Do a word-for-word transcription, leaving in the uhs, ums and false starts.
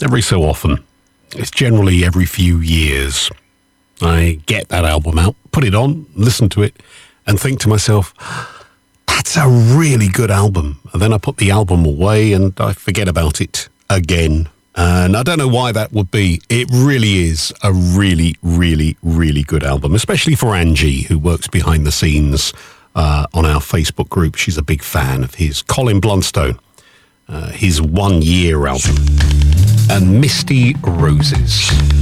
every so often, it's generally every few years, I get that album out, put it on, listen to it, and think to myself, that's a really good album. And then I put the album away and I forget about it again. And I don't know why that would be. It really is a really, really, really good album, especially for Angie, who works behind the scenes uh, on our Facebook group. She's a big fan of his. Colin Blunstone, uh, his one-year album, and Misty Roses.